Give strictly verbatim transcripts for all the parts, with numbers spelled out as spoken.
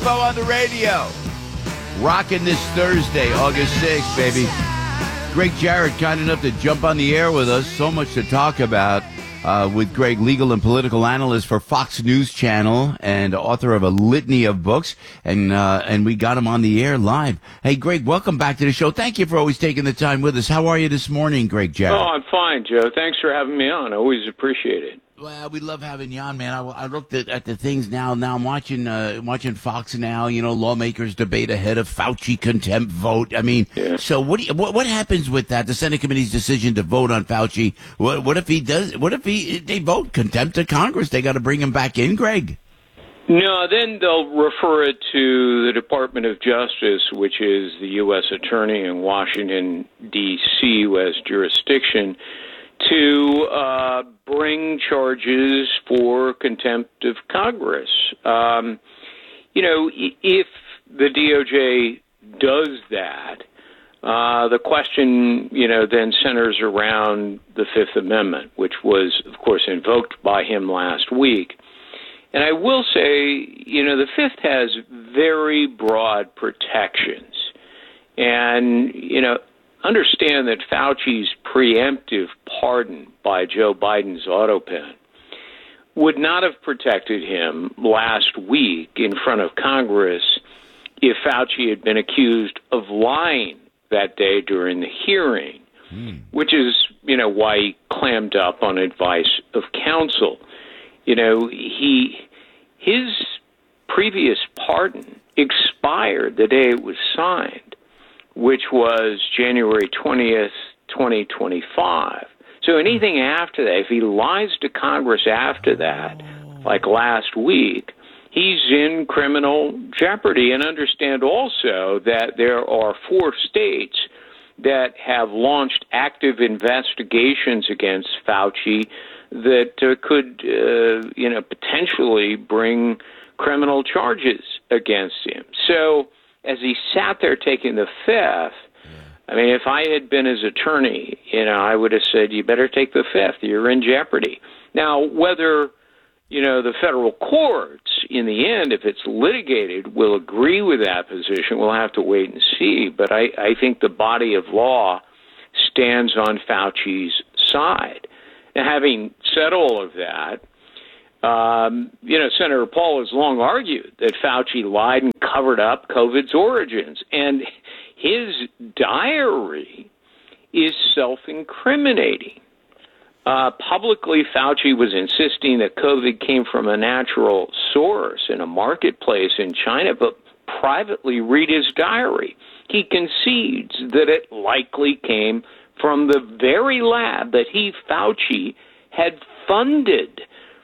Info on the radio. Rocking this Thursday, August sixth, baby. Greg Jarrett, kind enough to jump on the air with us. So much to talk about uh, with Greg, legal and political analyst for Fox News Channel and author of a litany of books. And uh, and we got him on the air live. Hey, Greg, welcome back to the show. Thank you for always taking the time with us. How are you this morning, Greg Jarrett? Oh, I'm fine, Joe. Thanks for having me on. I always appreciate it. Well, we love having you on, man. I, I looked at, at the things now. Now I'm watching uh, watching Fox now. You know, lawmakers debate ahead of Fauci contempt vote. I mean, yeah. so what, do you, what what happens with that? The Senate committee's decision to vote on Fauci. What what if he does? What if he they vote contempt of Congress? They got to bring him back in, Greg. No, then they'll refer it to the Department of Justice, which is the U S Attorney in Washington, D C, who has jurisdiction, to uh, bring charges for contempt of Congress. Um, you know, if the D O J does that, uh, the question, you know, then centers around the Fifth Amendment, which was, of course, invoked by him last week. And I will say, you know, the Fifth has very broad protections. And, you know, understand that Fauci's preemptive pardon by Joe Biden's autopen would not have protected him last week in front of Congress if Fauci had been accused of lying that day during the hearing, mm. which is, you know, why he clammed up on advice of counsel. You know, he his previous pardon expired the day it was signed, which was January twentieth, twenty twenty-five. So anything after that, if he lies to Congress after that, like last week, he's in criminal jeopardy. And understand also that there are four states that have launched active investigations against Fauci that uh, could, uh, you know, potentially bring criminal charges against him. So as he sat there taking the Fifth, I mean, if I had been his attorney, you know, I would have said, you better take the Fifth. You're in jeopardy. Now, whether, you know, the federal courts, in the end, if it's litigated, will agree with that position, we'll have to wait and see. But I, I think the body of law stands on Fauci's side. Now, having said all of that, Um, you know, Senator Paul has long argued that Fauci lied and covered up COVID's origins. And his diary is self-incriminating. Uh, publicly, Fauci was insisting that COVID came from a natural source in a marketplace in China, but privately read his diary. He concedes that it likely came from the very lab that he, Fauci, had funded,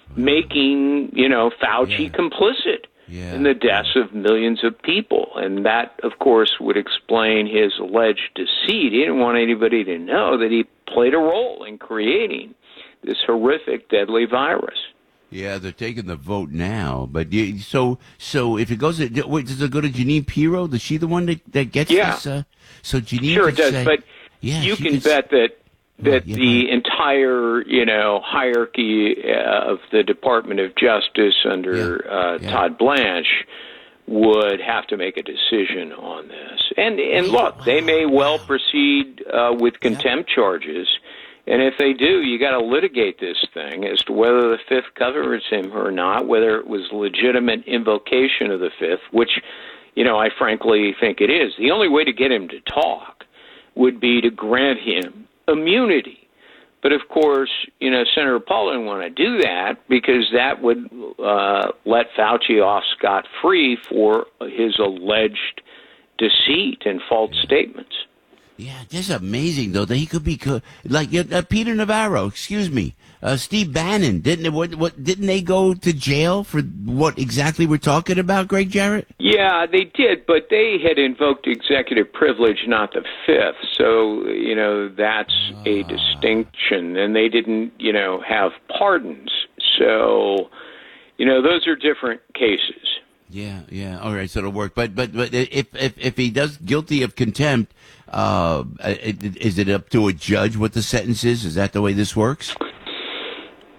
making, you know, Fauci yeah. complicit yeah. in the deaths of millions of people. And that, of course, would explain his alleged deceit. He didn't want anybody to know that he played a role in creating this horrific, deadly virus. Yeah, they're taking the vote now. But you, so so if it goes, to, wait, does it go to Jeanine Pirro? Is she the one that, that gets yeah. this? Uh, so Jeanine Sure it does, say, but yeah, you can could, bet that that yeah, the right. entire, you know, hierarchy uh, of the Department of Justice under yeah. Uh, Yeah. Todd Blanche would have to make a decision on this. And and look, wow. they may well proceed uh, with contempt yeah. charges. And if they do, you got to litigate this thing as to whether the Fifth covers him or not, whether it was legitimate invocation of the Fifth, which, you know, I frankly think it is. The only way to get him to talk would be to grant him immunity. But, of course, you know, Senator Paul didn't want to do that because that would uh, let Fauci off scot-free for his alleged deceit and false yeah. statements. Yeah, that's amazing, though, that he could be, co- like, uh, Peter Navarro, excuse me, uh, Steve Bannon, didn't what, what, didn't they go to jail for what exactly we're talking about, Greg Jarrett? Yeah, they did, but they had invoked executive privilege, not the Fifth, so, you know, that's uh. a distinction, and they didn't, you know, have pardons, so, you know, those are different cases. Yeah, yeah. All right, so it'll work. But but but if if if he does guilty of contempt, uh, is it up to a judge what the sentence is? Is that the way this works?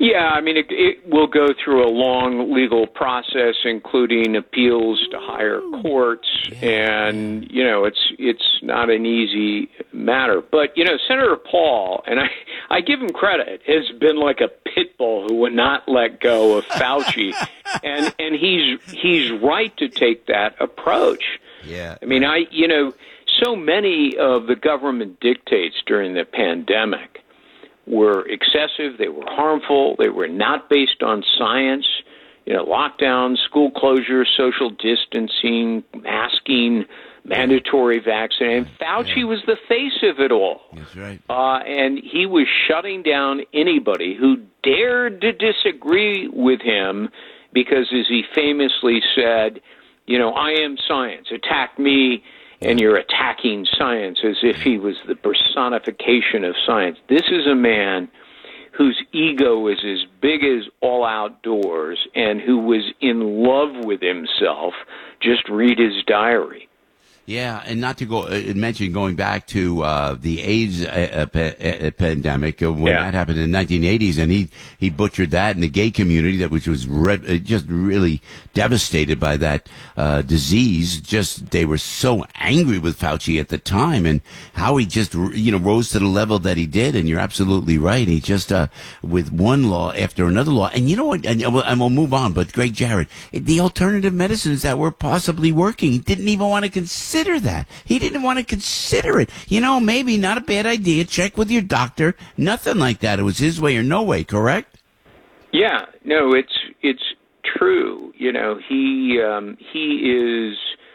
Yeah, I mean, it, it will go through a long legal process, including appeals to higher courts, and you know, it's it's not an easy matter. But you know, Senator Paul, and I I give him credit, has been like a pit bull who would not let go of Fauci, and and he's he's right to take that approach. Yeah, I mean, I you know, so many of the government dictates during the pandemic were excessive, they were harmful, they were not based on science. You know, lockdowns, school closures, social distancing, masking, mandatory vaccine. Fauci yeah. was the face of it all. That's right. Uh, and he was shutting down anybody who dared to disagree with him because, as he famously said, you know, I am science, attack me, and you're attacking science as if he was the personification of science. This is a man whose ego is as big as all outdoors and who was in love with himself. Just read his diary. Yeah, and not to go uh, mention going back to uh, the AIDS uh, pa- uh, pandemic uh, when yeah. that happened in the nineteen eighties, and he, he butchered that in the gay community, that which was re- uh, just really devastated by that uh, disease. Just they were so angry with Fauci at the time, and how he just you know rose to the level that he did. And you're absolutely right. He just uh, with one law after another law, and you know what? And, and we'll move on. But Greg Jarrett, the alternative medicines that were possibly working, he didn't even want to consider. Consider that. He didn't want to consider it. You know, maybe not a bad idea. Check with your doctor. Nothing like that. It was his way or no way, correct? Yeah, no, it's it's true. You know, he um, he is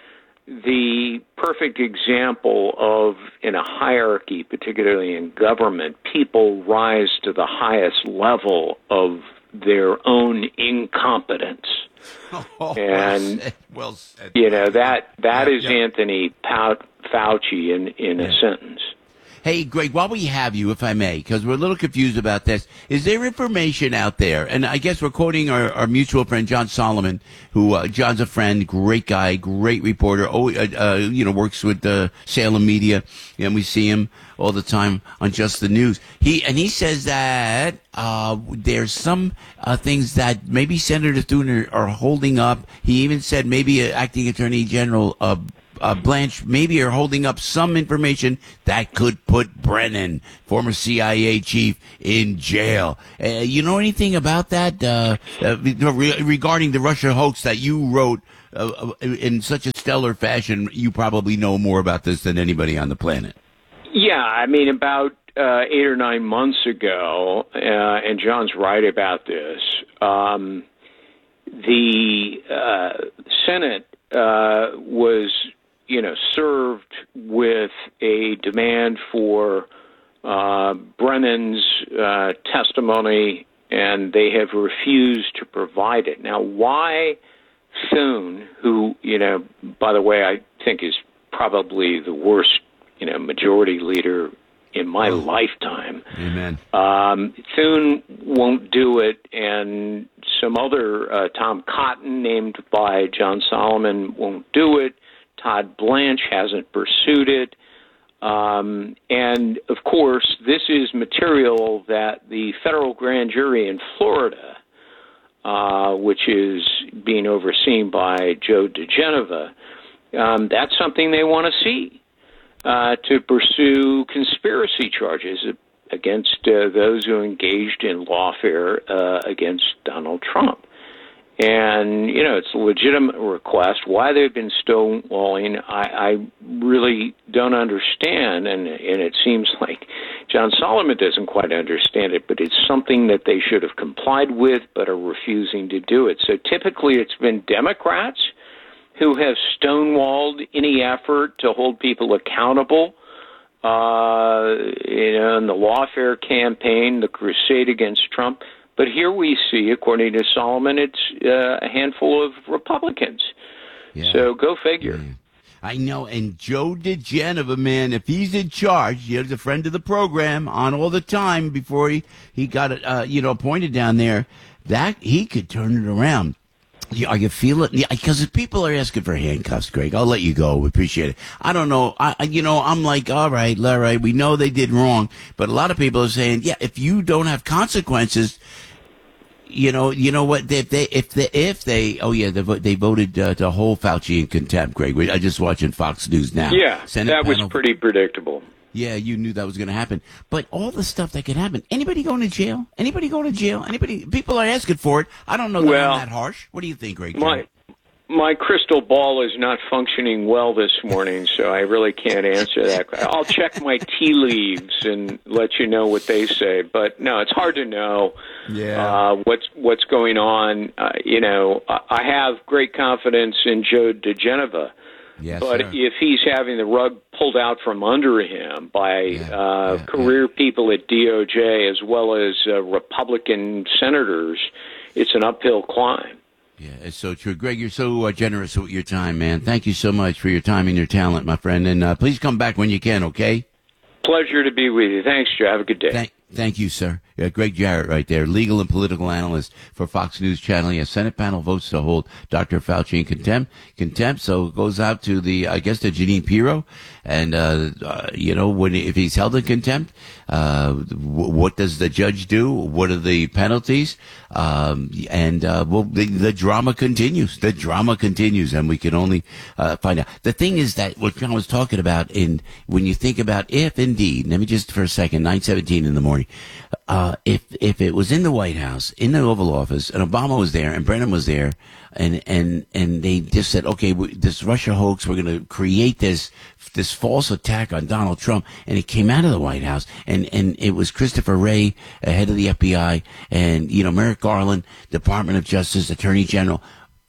the perfect example of, in a hierarchy, particularly in government, people rise to the highest level of their own incompetence. Oh, and well said. Well said. You know that that yeah, is yeah. Anthony Fauci in in yeah. a sentence. Hey, Greg, while we have you, if I may, because we're a little confused about this, is there information out there? And I guess we're quoting our, our mutual friend, John Solomon, who, uh, John's a friend, great guy, great reporter, oh, uh, uh, you know, works with uh, Salem Media, and we see him all the time on Just the News. He and he says that uh, there's some uh, things that maybe Senator Thune are, are holding up. He even said maybe uh, Acting Attorney General uh, Uh, Blanche, maybe are holding up some information that could put Brennan, former C I A chief, in jail. Uh, you know anything about that uh, uh, re- regarding the Russia hoax that you wrote uh, in such a stellar fashion? You probably know more about this than anybody on the planet. Yeah, I mean, about uh, eight or nine months ago, uh, and John's right about this, um, the uh, Senate uh, was you know, served with a demand for uh, Brennan's uh, testimony, and they have refused to provide it. Now, why Thune, who, you know, by the way, I think is probably the worst, you know, majority leader in my oh. lifetime. Amen. Um, Thune won't do it, and some other, uh, Tom Cotton, named by John Solomon, won't do it. Todd Blanche hasn't pursued it. Um, and, of course, this is material that the federal grand jury in Florida, uh, which is being overseen by Joe DeGenova, um, that's something they want to see uh, to pursue conspiracy charges against uh, those who engaged in lawfare uh, against Donald Trump. And, you know, it's a legitimate request. Why they've been stonewalling, I, I really don't understand. And, and it seems like John Solomon doesn't quite understand it, but it's something that they should have complied with but are refusing to do it. So typically it's been Democrats who have stonewalled any effort to hold people accountable. Uh, you know, in the lawfare campaign, the crusade against Trump. But here we see, according to Solomon, it's uh, a handful of Republicans. Yeah. So go figure. Yeah. I know. And Joe DeGenova, man, if he's in charge, he's a friend of the program on all the time before he, he got, uh, you know, appointed down there, that he could turn it around. Are you feeling it? Because if people are asking for handcuffs, Greg, I'll let you go. We appreciate it. I don't know. I, you know, I'm like, all right, all right. We know they did wrong. But a lot of people are saying, yeah, if you don't have consequences, You know, you know what? If they, if they, if they, oh yeah, they, vo- they voted uh, to hold Fauci in contempt. Greg, I just watching Fox News now. Yeah, Senate that was panel- pretty predictable. Yeah, you knew that was going to happen. But all the stuff that could happen. Anybody going to jail? Anybody going to jail? Anybody? People are asking for it. I don't know that Well, I'm that harsh. What do you think, Greg? My my crystal ball is not functioning well this morning, so I really can't answer that. I'll check my tea leaves and let you know what they say. But no, it's hard to know Yeah. uh, what's what's going on. Uh, you know, I I have great confidence in Joe DeGeneva. Yes, But sir. if he's having the rug pulled out from under him by Yeah, uh, yeah, career people at D O J as well as uh, Republican senators, it's an uphill climb. Yeah, it's so true. Greg, you're so uh, generous with your time, man. Thank you so much for your time and your talent, my friend. And uh, please come back when you can, okay? Pleasure to be with you. Thanks, Joe. Have a good day. Thank, thank you, sir. Yeah, Greg Jarrett right there, legal and political analyst for Fox News Channel. Yeah, Senate panel votes to hold Doctor Fauci in contempt. Contempt, so it goes out to the, I guess, to Jeanine Pirro. And, uh, uh, you know, when if he's held in contempt, uh, w- what does the judge do? What are the penalties? Um, and, uh, well, the, the drama continues. The drama continues, and we can only uh, find out. The thing is that what John was talking about, in when you think about if indeed, let me just for a second, nine seventeen in the morning, uh, if if it was in the White House, in the Oval Office, and Obama was there, and Brennan was there, and and and they just said, okay, we, this Russia hoax, we're going to create this this false attack on Donald Trump, and it came out of the White House, and and it was Christopher Wray, uh, head of the F B I, and you know Merrick Garland, Department of Justice, Attorney General.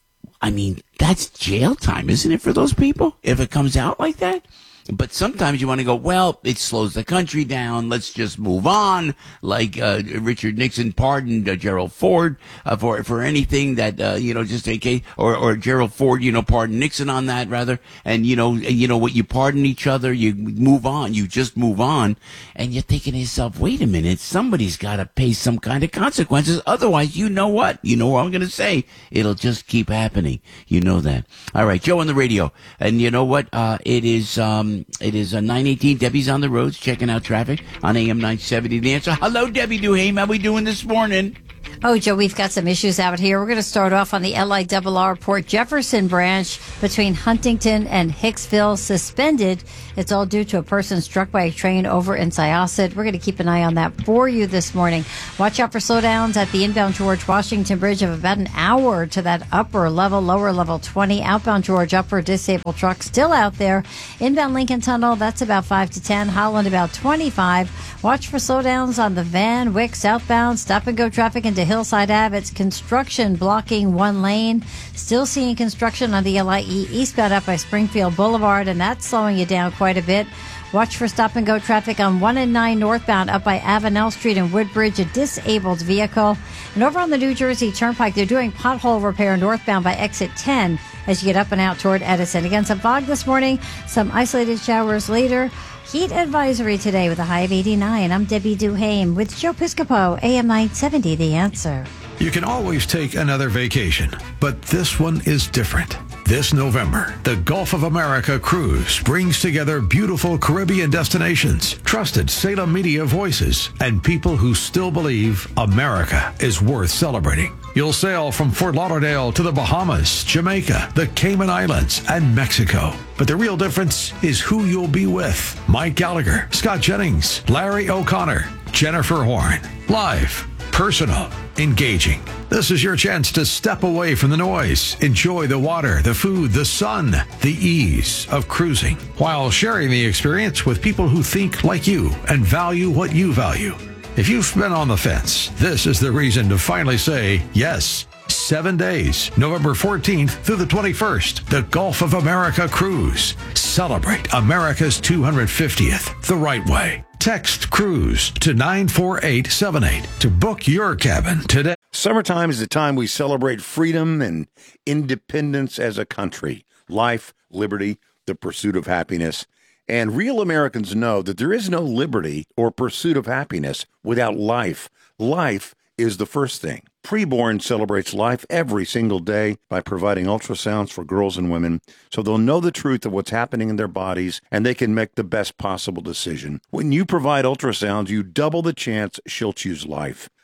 I mean, that's jail time, isn't it, for those people, if it comes out like that? But sometimes you want to go, well, it slows the country down. Let's just move on. Like uh, Richard Nixon pardoned uh, Gerald Ford uh, for for anything that uh, you know, just in case, or or Gerald Ford, you know, pardoned Nixon on that rather. And you know, you know what, you pardon each other, you move on, you just move on, and you're thinking to yourself, wait a minute, somebody's got to pay some kind of consequences. Otherwise, you know what? You know what I'm going to say? It'll just keep happening. You know that. All right, Joe on the radio, and you know what? Uh, it is. Um, It is a nine eighteen. Debbie's on the roads checking out traffic on A M nine seventy. The Answer. Hello, Debbie Duhame. How we doing this morning? Oh, Joe, we've got some issues out here. We're going to start off on the L I R R Port Jefferson branch between Huntington and Hicksville, suspended. It's all due to a person struck by a train over in Syosset. We're going to keep an eye on that for you this morning. Watch out for slowdowns at the inbound George Washington Bridge of about an hour to that upper level, lower level twenty. Outbound George, upper disabled truck still out there. Inbound Lincoln Tunnel, that's about five to ten. Holland, about twenty-five. Watch for slowdowns on the Van Wyck southbound stop and go traffic into Hillside Ave. It's construction blocking one lane. Still seeing construction on the L I E eastbound up by Springfield Boulevard, and that's slowing you down quite a bit. Watch for stop and go traffic on one and nine northbound up by Avenel Street and Woodbridge, a disabled vehicle. And over on the New Jersey Turnpike, they're doing pothole repair northbound by exit ten as you get up and out toward Edison. Again, some fog this morning, some isolated showers later. Heat advisory today with a high of eighty-nine. I'm Debbie Duhame with Joe Piscopo, A M nine seventy, The Answer. You can always take another vacation, but this one is different. This November, the Gulf of America Cruise brings together beautiful Caribbean destinations, trusted Salem media voices, and people who still believe America is worth celebrating. You'll sail from Fort Lauderdale to the Bahamas, Jamaica, the Cayman Islands, and Mexico. But the real difference is who you'll be with. Mike Gallagher, Scott Jennings, Larry O'Connor, Jennifer Horn. Live, personal, engaging. This is your chance to step away from the noise, enjoy the water, the food, the sun, the ease of cruising, while sharing the experience with people who think like you and value what you value. If you've been on the fence, this is the reason to finally say yes. Seven days, November fourteenth through the twenty-first, the Gulf of America Cruise. Celebrate America's two hundred fiftieth the right way. Text CRUISE to nine four eight seven eight to book your cabin today. Summertime is the time we celebrate freedom and independence as a country. Life, liberty, the pursuit of happiness. And real Americans know that there is no liberty or pursuit of happiness without life. Life is the first thing. Preborn celebrates life every single day by providing ultrasounds for girls and women so they'll know the truth of what's happening in their bodies and they can make the best possible decision. When you provide ultrasounds, you double the chance she'll choose life.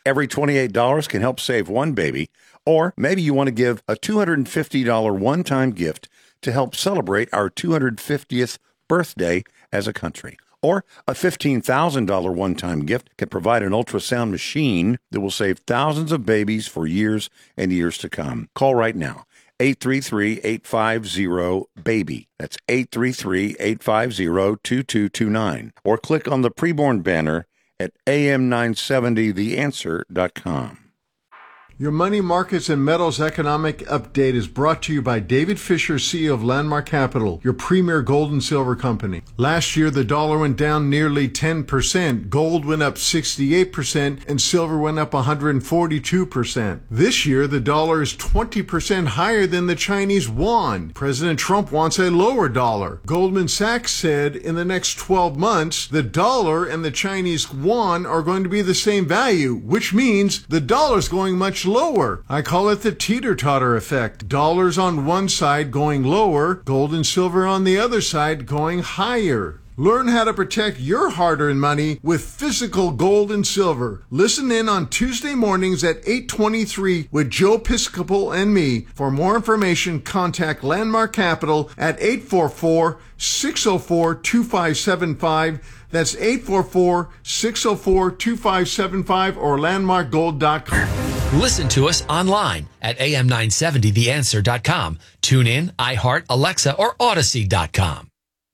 Every twenty-eight dollars can help save one baby. Or maybe you want to give a two hundred fifty dollars one-time gift to help celebrate our two hundred fiftieth birthday as a country. Or a fifteen thousand dollars one-time gift can provide an ultrasound machine that will save thousands of babies for years and years to come. Call right now. eight three three, eight five zero, BABY. That's eight three three, eight five zero, two two two nine. Or click on the preborn banner at A M nine seventy the answer dot com. Your Money Markets and Metals Economic Update is brought to you by David Fisher, C E O of Landmark Capital, your premier gold and silver company. Last year, the dollar went down nearly ten percent, gold went up sixty-eight percent, and silver went up one hundred forty-two percent. This year, the dollar is twenty percent higher than the Chinese yuan. President Trump wants a lower dollar. Goldman Sachs said in the next twelve months, the dollar and the Chinese yuan are going to be the same value, which means the dollar's going much lower. I call it the teeter-totter effect. Dollars on one side going lower, gold and silver on the other side going higher. Learn how to protect your hard-earned money with physical gold and silver. Listen in on Tuesday mornings at eight twenty-three with Joe Piscopo and me. For more information, contact Landmark Capital at eight four four, six zero four, two five seven five. That's eight four four, six zero four, two five seven five or landmark gold dot com. Listen to us online at A M nine seventy the answer dot com. Tune in, iHeart, Alexa, or Odyssey dot com.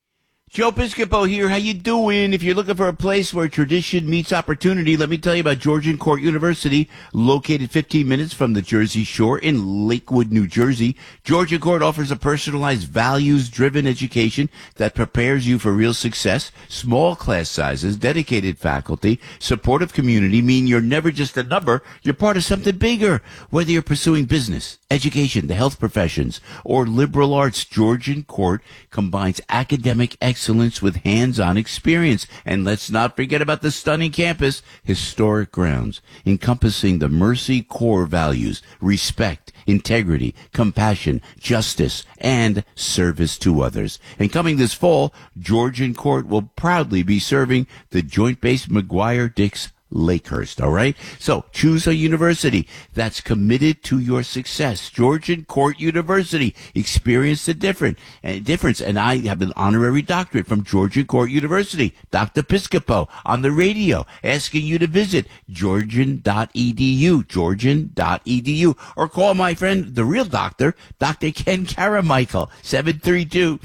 Joe Piscopo here. How you doing? If you're looking for a place where tradition meets opportunity, let me tell you about Georgian Court University, located fifteen minutes from the Jersey Shore in Lakewood, New Jersey. Georgian Court offers a personalized, values-driven education that prepares you for real success. Small class sizes, dedicated faculty, supportive community mean you're never just a number, you're part of something bigger. Whether you're pursuing business, education, the health professions, or liberal arts, Georgian Court combines academic excellence Excellence with hands-on experience. And let's not forget about the stunning campus, historic grounds, encompassing the Mercy core values, respect, integrity, compassion, justice, and service to others. And coming this fall, Georgian Court will proudly be serving the Joint Base McGuire-Dix Lakehurst, all right? So choose a university that's committed to your success. Georgian Court University. Experience the different, uh, difference. And I have an honorary doctorate from Georgian Court University. Doctor Piscopo on the radio asking you to visit georgian dot e d u, georgian dot e d u, or call my friend, the real doctor, Doctor Ken Caramichael, seven three two